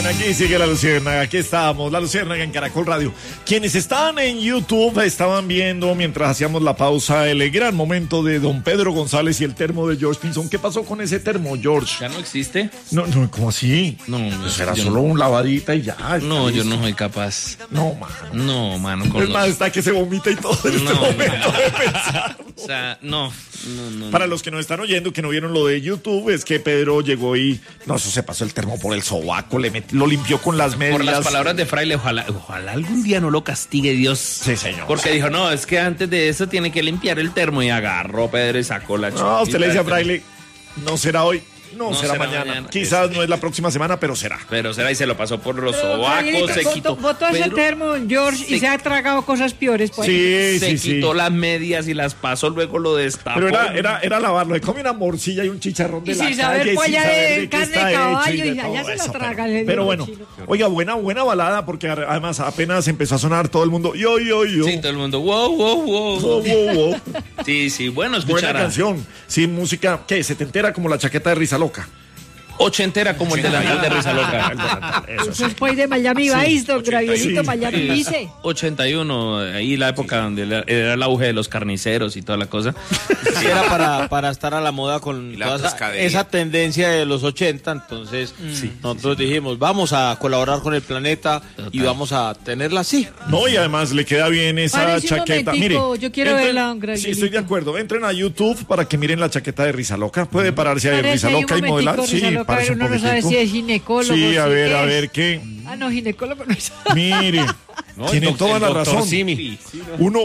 Aquí sigue la Luciérnaga, aquí estamos, la Luciérnaga en Caracol Radio. Quienes están en YouTube estaban viendo, mientras hacíamos la pausa, el gran momento de don Pedro González y el termo de George Pinzón. ¿Qué pasó con ese termo, George? ¿Ya no existe? No, ¿cómo así? No, pues era solo un lavadita y ya. No, yo no soy capaz. No, mano. No, mano. Es más, está que se vomita y todo en este momento de pensar. O sea, no. Para los que nos están oyendo, que no vieron lo de YouTube, es que Pedro llegó y, no, eso se pasó el termo por el sobaco, lo limpió con las medias. Por las palabras de Fraile, ojalá algún día no lo castigue Dios. Sí, señor. Porque dijo, no, es que antes de eso tiene que limpiar el termo, y agarró Pedro y sacó la chupita. No, usted le dice a Fraile, no será hoy. No, será mañana. Quizás no es la próxima semana, pero será. Pero será, y se lo pasó por los sobacos, se quitó. Botó ese termo, George, y se ha tragado cosas peores. Pues. Sí, se quitó las medias y las pasó, luego lo destapó. Pero era lavarlo. Le come una morcilla y un chicharrón de la calle. Sin saber polla de carne de caballo y ya se eso, lo traga. Pero bueno, oiga, buena balada, porque además apenas empezó a sonar todo el mundo. Yo. Sí, todo el mundo, wow. Sí, bueno, escuchar. Buena canción. Sí, música, ¿qué? ¿Setentera como la chaqueta de Risa Loca? Ochentera como el delantal de Risa Loca. Eso es pues de Miami Vice, don Gravielito, Miami Vice. 81, ahí la época donde era el auge de los carniceros y toda la cosa. Sí, era para estar a la moda con toda esa tendencia de los 80, entonces nosotros dijimos, vamos a colaborar con el planeta y vamos a tenerla así. No, y además le queda bien esa chaqueta. Mire, yo quiero verla, don Gravielito. Sí, estoy de acuerdo. Entren a YouTube para que miren la chaqueta de Risa Loca. Puede pararse ahí Risa Loca y modelar. Sí, pero uno no sabe si es ginecólogo. Sí, a ver, ¿qué? Ah, no, ginecólogo no es. Mire, tiene toda la razón. Simi. Uno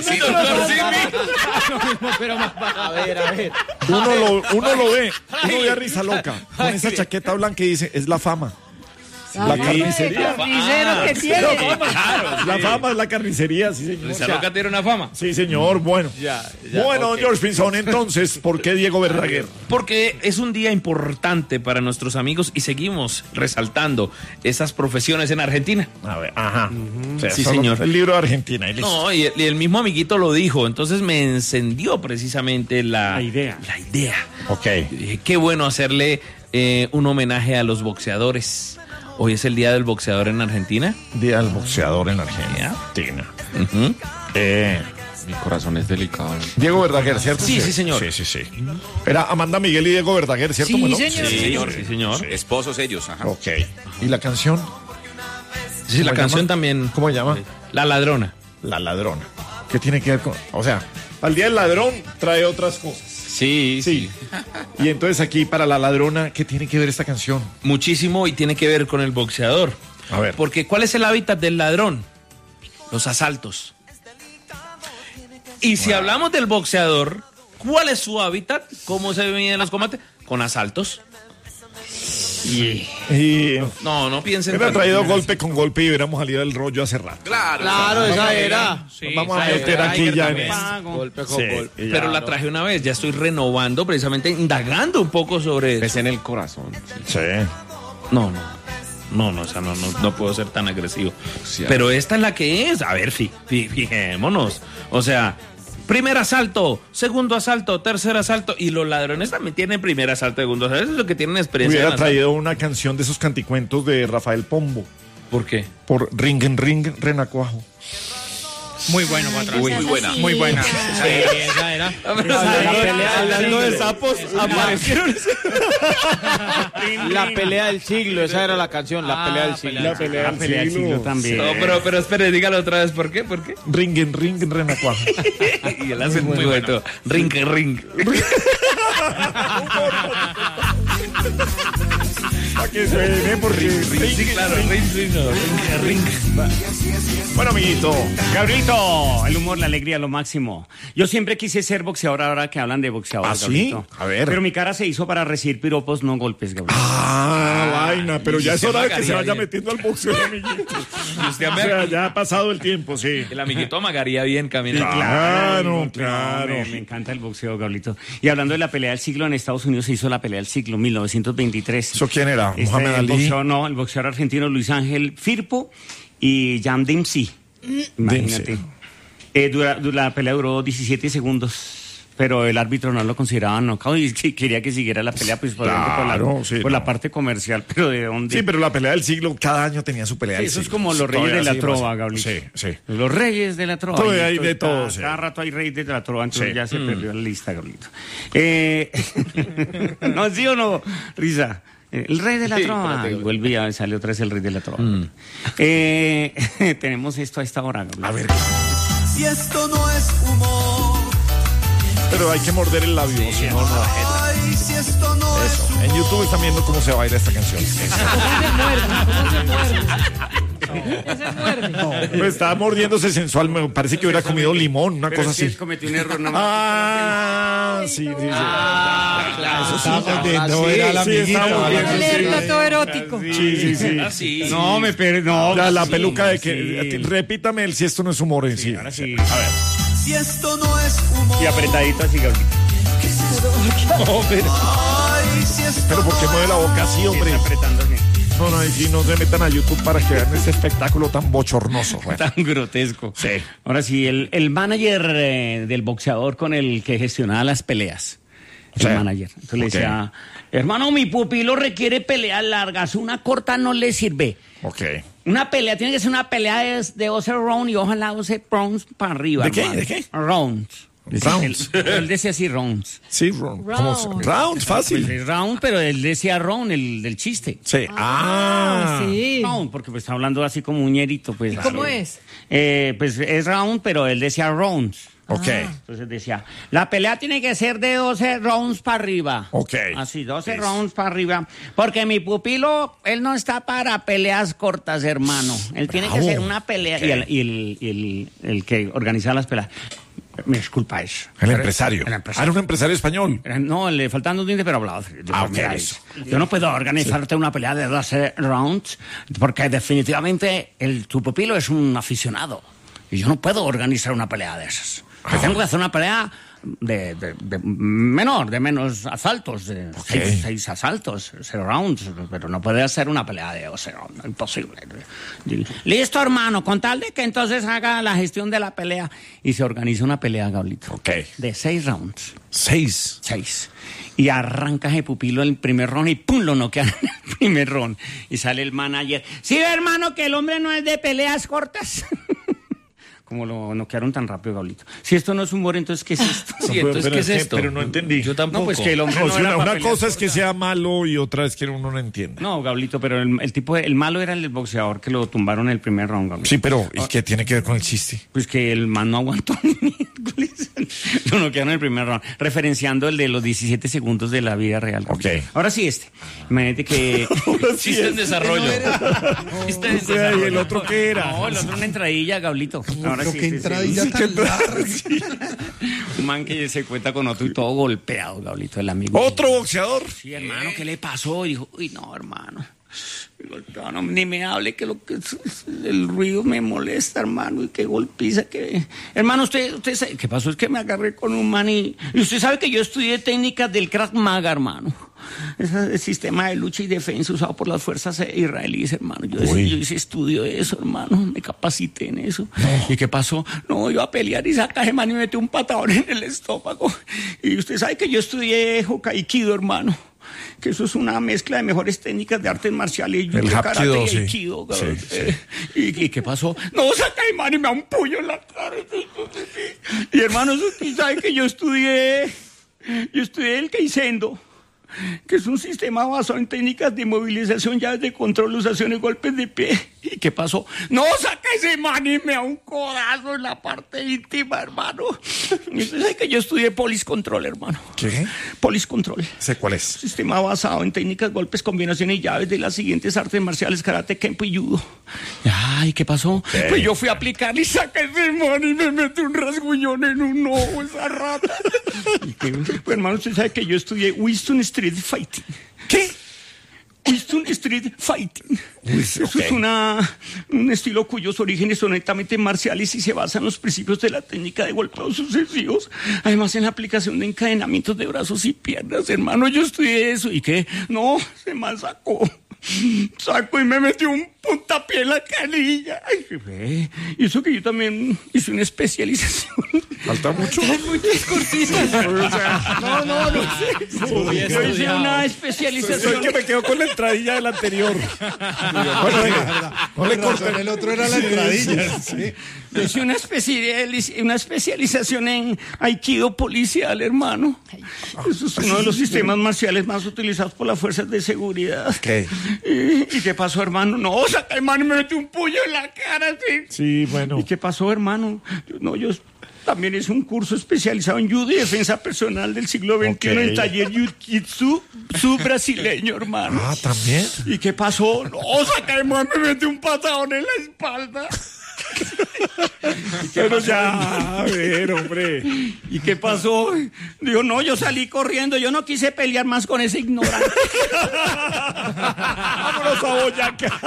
lo ve a Risa Loca con esa chaqueta blanca y dice, es la fama. La carnicería. Carnicero que tiene. La fama es la carnicería, sí, señor. ¿Risa Loca tiene una fama? Sí, señor, bueno. Bueno, okay. George Pinzón, entonces, ¿por qué Diego Verdaguer? Porque es un día importante para nuestros amigos y seguimos resaltando esas profesiones en Argentina. A ver, ajá. O sea, sí, señor. El libro de Argentina. No, y el mismo amiguito lo dijo, entonces me encendió precisamente la idea. Ok. Qué bueno hacerle un homenaje a los boxeadores. Hoy es el Día del Boxeador en Argentina. Día del Boxeador en Argentina. Mi corazón es delicado. Diego Verdaguer, ¿cierto? Sí, señor. Sí. Era Amanda Miguel y Diego Verdaguer, ¿cierto? Sí, señor. Esposos ellos, ajá. Ok. ¿Y la canción? Sí, la canción también. ¿Cómo se llama? La Ladrona. La Ladrona. ¿Qué tiene que ver con...? O sea, al Día del Ladrón trae otras cosas. Sí. Y entonces aquí, para La Ladrona, ¿qué tiene que ver esta canción? Muchísimo, y tiene que ver con el boxeador. A ver. Porque ¿cuál es el hábitat del ladrón? Los asaltos. Y si hablamos del boxeador, ¿cuál es su hábitat? ¿Cómo se miden los combates? Con asaltos. Y no piensen. Hubiera traído golpe con golpe y hubiéramos salido del rollo hace rato. Claro, esa era. Sí, vamos a meter aquí ya en golpe con golpe. Pero la traje una vez, ya estoy renovando, precisamente indagando un poco sobre eso. Es en el corazón. Sí. No, o sea, no puedo ser tan agresivo. Sí, pero esta es la que es. A ver, fijémonos. O sea, primer asalto, segundo asalto, tercer asalto. Y los ladrones también tienen primer asalto, segundo asalto. Eso es lo que tienen experiencia. Hubiera traído una canción de esos canticuentos de Rafael Pombo. ¿Por qué? Por Ring en Ring, Renacuajo. Muy bueno, patrón. Muy buena. Sí, esa era. Hablando de sapos, aparecieron. La pelea del siglo, esa era la canción, la pelea del siglo. La pelea del siglo también. No, pero espere, dígalo otra vez, ¿por qué? Ring en Ring, Renacuajo. Y él hace muy bueno. Ring. Para que suene, porque ring. Bueno, amiguito. Gabrielito, el humor, la alegría, lo máximo. Yo siempre quise ser boxeador, ahora que hablan de boxeador. ¿Ah, sí? Gabrielito. A ver. Pero mi cara se hizo para recibir piropos, no golpes, Gabrielito. Vaina, pero ya es hora de que se vaya metiendo al boxeo, amiguito. O sea, ya ha pasado el tiempo, sí. El amiguito amagaría bien caminando. Claro. Me encanta el boxeo, Gabrielito. Y hablando de la pelea del siglo, en Estados Unidos se hizo la pelea del siglo, 1923. ¿Eso quién era? ¿Muhammad Ali? El boxeador argentino Luis Ángel Firpo y Jan Dempsey. Imagínate. La pelea duró 17 segundos. pero el árbitro no lo consideraba knockout y quería que siguiera la pelea, pues por la parte comercial, pero ¿de dónde? Sí, pero la pelea del siglo, cada año tenía su pelea del eso siglo. es como los reyes de la trova, Gaulito. Sí. Los reyes de la trova. Todavía hay de todo, sí. Cada rato hay reyes de la trova, entonces ya se perdió la lista, Gaulito. ¿No, sí o no, Risa? El rey de la trova. Y volvía, salió otra vez el rey de la trova. Tenemos esto a esta hora, Gaulito. A ver. Si esto no es humor. Pero hay que morder el labio, si no, no. Ay, si esto no es humor. En YouTube están viendo cómo se baila esta canción. ¿Cómo se muerde? Pues estaba mordiéndose sensual, me parece que hubiera comido limón, una cosa así. Cometí un error, no Sí. Claro, Eso sí, no era la amiguita. Leerlo todo erótico. Sí. No, me perdí. No, La peluca de que... Repítame el si esto no es humor en sí. Ahora sí. A ver. Si esto no es humor. Y apretadito así, Gaulito. Ay, si esto Pero ¿por qué mueve la boca así, hombre? Está apretando así. No, y si no se metan a YouTube para que vean este espectáculo tan bochornoso. Bueno. Tan grotesco. Sí. Ahora sí, el manager del boxeador con el que gestionaba las peleas. El manager. Entonces le decía, hermano, mi pupilo requiere peleas largas, una corta no le sirve. Ok. Una pelea, tiene que ser una pelea de 12 rounds y ojalá 12 rounds para arriba. ¿De qué? hermano. ¿De qué? Rounds. Rounds. Él decía así, rounds. Sí, rounds, fácil. Pues es round, pero él decía round, el del chiste. Sí. Sí. Round, porque pues está hablando así como un ñerito. Pues, ¿Cómo es? Pues es round, pero él decía rounds. Ok. Entonces decía, la pelea tiene que ser de 12 rounds para arriba. Ok. Así, 12 rounds para arriba. Porque mi pupilo, él no está para peleas cortas, hermano. Él tiene que ser una pelea. Ok. Y el que organiza las peleas. Me disculpa eso. El empresario. El Era un empresario español. No, le faltan 2 dientes, pero hablaba. Ok, Mira eso. eso. Yo no puedo organizarte una pelea de 12 rounds porque definitivamente tu pupilo es un aficionado. Y yo no puedo organizar una pelea de esas. Yo tengo que hacer una pelea de menos asaltos, de 6 asaltos, 0 rounds, pero no puede hacer una pelea de 12 rounds, imposible. Listo, hermano, con tal de que entonces haga la gestión de la pelea y se organiza una pelea, Gaulito. Ok. De 6 rounds. 6. 6. Y arranca ese pupilo en el primer round y ¡pum! Lo noquean en el primer round. Y sale el manager. Sí, hermano, que el hombre no es de peleas cortas. Como lo noquearon tan rápido, Gaulito. Si esto no es humor, entonces ¿qué es esto? Sí, entonces ¿qué es esto? Pero no entendí. Yo tampoco. No, pues que el hombre No, no si era una para peleas cosa es que cortas. sea malo y otra es que uno no entiende. No, Gaulito, pero el malo era el boxeador que lo tumbaron en el primer round, Gaulito. Sí, pero ¿y qué tiene que ver con el chiste? Pues que el man no aguantó ni miércoles. Lo noquearon en el primer round, referenciando el de los 17 segundos de la vida real. Gaulito. Ok. Ahora sí Imagínate que... Chiste en desarrollo. Chiste en ¿Y desarrollo. el otro qué era? No, el otro una entradilla, Gaulito. Ahora Pero sí. qué entradilla tan larga. Un man que se cuenta con otro y todo golpeado, Gaulito, el amigo. ¿Otro boxeador? Sí, hermano, ¿qué le pasó? Y dijo, uy, no, hermano. No, ni me hable que el ruido me molesta, hermano, y qué golpiza que... Hermano, usted sabe, ¿qué pasó? Es que me agarré con un man y usted sabe que yo estudié técnicas del Krav Maga, hermano. Ese es el sistema de lucha y defensa usado por las fuerzas israelíes, hermano. Yo hice estudio de eso, hermano. Me capacité en eso. ¿Y qué pasó? No, iba a pelear y saca ese man y me metió un patadón en el estómago. Y usted sabe que yo estudié Hokaikido, hermano. Que eso es una mezcla de mejores técnicas de artes marciales, El karate hapkido, y sí. aikido. Sí. ¿Y qué pasó? No, saca el man y me da un puño en la cara. Y hermanos, usted sabe que yo estudié el Keisendo, que es un sistema basado en técnicas de movilización, llaves de control, usaciones, golpes de pie. ¿Y qué pasó? No, saca ese man y me da un codazo en la parte íntima, hermano. Y usted sabe que yo estudié Police Control, hermano. ¿Qué? Police Control. ¿Sé cuál es? Sistema basado en técnicas, golpes, combinaciones y llaves de las siguientes artes marciales: karate, kempo y judo. Ay, ¿qué pasó? ¿Qué? Pues yo fui a aplicar y saqué ese man y me metí un rasguñón en un ojo, esa rata. Pues hermano, usted sabe que yo estudié Winston Street Fighting. ¿Qué? Winston Street Fighting. Eso es un estilo cuyos orígenes son netamente marciales y se basa en los principios de la técnica de golpeos sucesivos. Además, en la aplicación de encadenamientos de brazos y piernas. Hermano, yo estudié eso. ¿Y qué? No, se me sacó y me metió un puntapié en la canilla. Ay, y eso que yo también hice una especialización Falta mucho. Muy discursivo. No sé. Yo hice una especialización. Soy que me quedo con la entradilla del anterior. Bueno, venga, no le corten. El otro era la entradilla. Sí. Yo hice una especialización en Aikido policial, hermano. Eso es uno de los sistemas marciales más utilizados por las fuerzas de seguridad. ¿Qué? ¿Y qué pasó, hermano? No, saca, hermano, me metió un puño en la cara. Sí, bueno. ¿Y qué pasó, hermano? Yo también hice un curso especializado en judo y defensa personal del siglo XXI en taller jiu-jitsu brasileño, hermano. Ah, ¿también? ¿Y qué pasó? No, saca, hermano, me metió un patadón en la espalda. Pero ya, a ver, hombre. ¿Y qué pasó? Digo, no, yo salí corriendo, yo no quise pelear más con ese ignorante. Vámonos a Boyacá.